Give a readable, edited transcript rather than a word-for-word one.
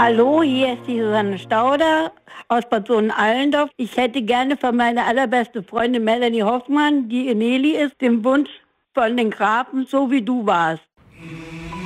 Hallo, hier ist die Susanne Stauder aus Bad Sohn-Allendorf. Ich hätte gerne von meiner allerbeste Freundin Melanie Hoffmann, die Neli ist, den Wunsch von den Grafen, so wie du warst.